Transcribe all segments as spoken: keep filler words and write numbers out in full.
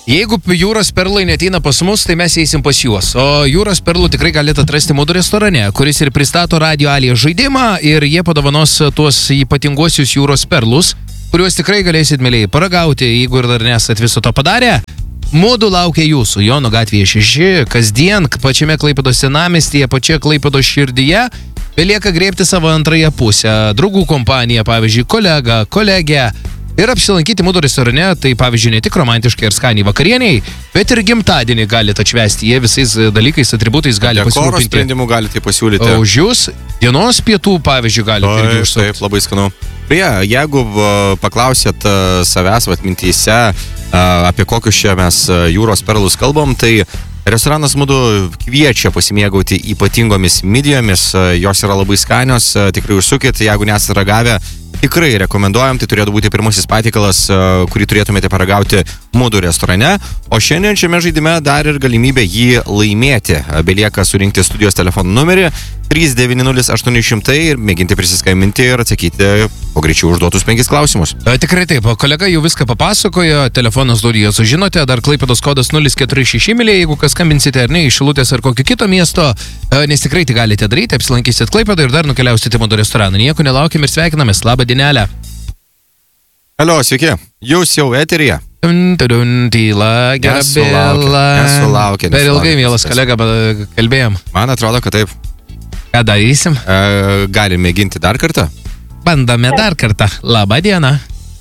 Jeigu jūros perlai neteina pas mus, tai mes eisim pas juos. O jūros perlų tikrai galite atrasti Mūdų restorane, kuris ir pristato Radio Alija žaidimą ir jie padovanos tuos ypatinguosius jūros perlus, kuriuos tikrai galėsit mėlyje paragauti, jeigu ir dar nesat viso to padarę. Mūdų laukia jūsų, Jono gatvėje šeši, kasdien, pačiame Klaipėdos senamiestyje, pačioje Klaipėdos širdyje, belieka griebti savo antrąją pusę, draugų kompaniją, pavyzdžiui, kolegą, kolegę, ir apsilankyti Mūdų restorane, tai pavyzdžiui, ne tik romantiškai ir skaniai vakarieniai, bet ir gimtadienį galite atšvęsti, jie visais dalykais, atributais gali pasirūpinti. Dekoro sprendimų galite pasiūlyti. O už jūs dienos pietų, pavyzdžiui, galite irgi užsukti. Taip, labai skanu. Beje, jeigu paklausėt savęs atmintyse, apie kokius čia mes jūros perlus kalbam, tai restoranas Mūdų kviečia pasimėgauti ypatingomis midijomis, jos yra labai skanios, tikrai užsukit, jeigu nesate ragavę, tikrai rekomenduojam, tai turėtų būti pirmasis patiekalas, kurį turėtumėte paragauti Mūdų restorane, o šiandien šiame žaidime dar ir galimybė jį laimėti. Belieka surinkti studijos telefonų numerį trys devyni nulis aštuoni šimtai ir mėginti prisiskambinti ir atsakyti po greičiau užduotus penkis klausimus. A, tikrai taip, kolega jau viską papasakojo, telefonas studijoje sužinote, dar Klaipėdos kodas nulis keturi šeši mylė, jeigu kas skambinsite ar ne iš Šilutės ar kokio kito miesto, nes tikrai tai galite daryti, apsilankysit Klaipėdą ir dar nukeliausite Mūdų restoraną. Nieko nelaukiam ir sveikinamės. Labą dienelę. Alio, sveiki. Jūs jau eteryje. Tyla, gera bėla. Nesulaukė. Per ilgai, mielas kolega, kalbėjom. Man atrodo, kad taip. Ką darysim? E, galim mėginti dar kartą? Bandome dar kartą. Labą dieną.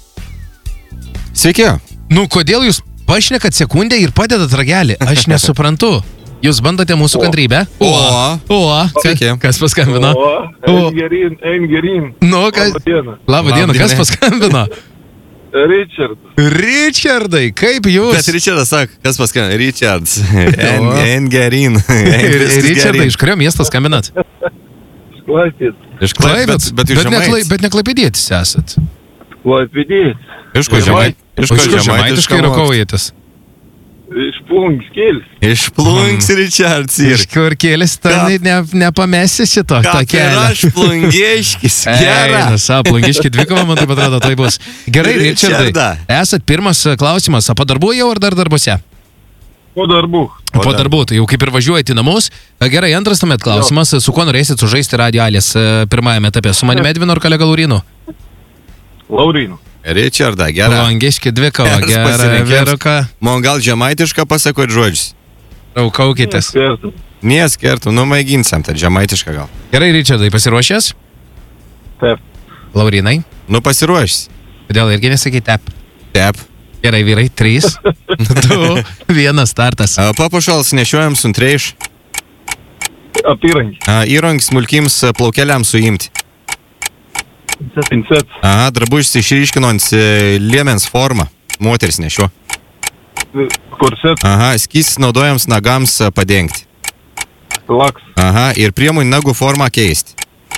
Sveiki. Nu, kodėl jūs pašnekat sekundę ir padedat ragelį? Aš nesuprantu. Jūs bandote mūsų kantrybę? O. O. Sveiki. Kas paskambino? O. Engerin, Engerin. Nu, kas? Labą dieną. Labą dieną. Kas paskambino? Richard. Richardai, kaip jūs? Bet Richardas sak, kas paskambino? Richards. Engerin. Richardai, iš kurio miesto skambinat? Klaipėd. Iš Klaipėd, bet, bet, bet, ne, bet ne klaipėdietis esat. Klaipėdietis. Iš ko žemai? Iš ko žemaitiškai rokaujatės? Iš Plunkskelis. Iš Plunks, Richards. Iš kur kėlis, tai ne, nepamesi šito. Ką tai aš plungieškis? Gerai. Sa, plungiški dvikova, man taip atrodo, tai bus. Gerai, Richardai. Esat pirmas klausimas, o po darbų jau ar dar darbuose? Po darbų. Po, po darbų, tai jau kaip ir važiuojate į namus. Gerai, antras tuomet klausimas, su kuo norėsit sužaisti Radio Alijas pirmajame etape? Su manimi Edvinu ar kolega Laurinu? Laurinu. Richardą, gerai. Plungiški dvikova, gerai, vyruka. Man gal žemaitišką pasakot žodžius? Raukaukitės. Nieskertų, nu maiginsiam, tai žemaitišką gal. Gerai, Richardai, pasiruošęs? Taip. Laurinai? Nu pasiruošęs. Kodėl irgi nesakai tep? Tep. Gerai, vyrai, trys, du, vienas startas. Papuošals nešiojam suntreiš. Apyrankį. Įrankis smulkims plaukeliams suimti. Pincet. Aha, drabužis išryškinant liemens formą. Moteris nešio. Korset. Aha, skystis naudojams nagams padengti. Laks. Aha, ir priemonių nagų formą keisti.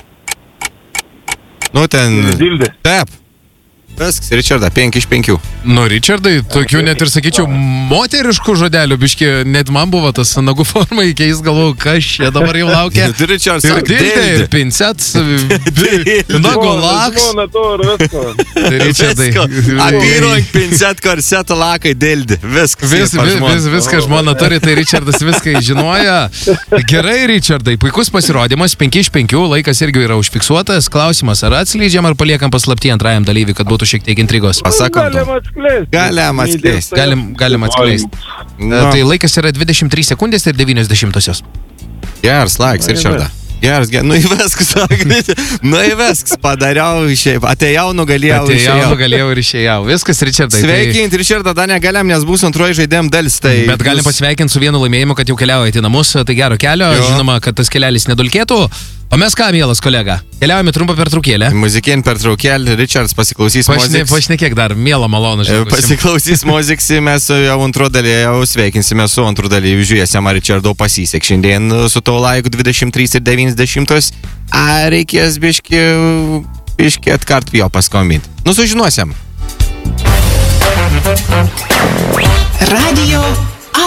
Nu ten... Dildė. Tep. Viskas, Richardą, penki iš penkių. Nu, Richardai, tokių net ir, sakyčiau, moteriškų žodelių, biški, net man buvo tas nagų formą įkeis, galvojau, kas čia dabar jau laukia. Richardas, ir dildė, ir pincets, nagų laks. Žmona to ir visko. Richardai. Apyrank, pincet, korseto, lakai, dildė. Viskas. Vis, vis, vis, viską žmona turi, tai Richardas viską žinoja. Gerai, Richardai, puikus pasirodymas, penki iš penkių, laikas irgi yra užfiksuotas. Klausimas, ar atskleidžiam, ar paliekam paslaptį antrajam dalyviui, kad būtų šiek tiek intrigos. Pasakom. Galim atskleisti. Galim atskleisti. Galim, galim atskleisti. No. Tai laikas yra dvidešimt trys sekundės ir devynios dešimtosios. Geras laiks, Richardą. Geras, geras. Nu įvesks, sakyti. Nu įvesks, padariau, išėjau. Atėjau, nugalėjau, Atėjau, išėjau. nugalėjau ir išėjau. Viskas, Richardai. Sveikinti, tai... Richardą, dar negaliam, nes bus antroji žaidėm dalis. Tai Bet galim pasveikinti su vienu laimėjimu, kad jau keliaujate į namus. Tai gero kelio, jo. Žinoma, kad tas kelelis nedulkėtų. O mes ką, mielas kolega? Keliaujame trumpą pertraukėlę. Muzikinį pertraukėlį, Richardas pasiklausys muziką. Pašnekėk dar, mielą malonų. Pasiklausys muziką, mes jau antro dalyje jau sveikinsime su antro dalyje. Žiūrėsim, ar Richardo pasisek šiandien su to laiku dvidešimt trys ir devynios dešimtos. Ar reikės biški, biški atkart jo paskombinti. Nu, sužinosim. Radio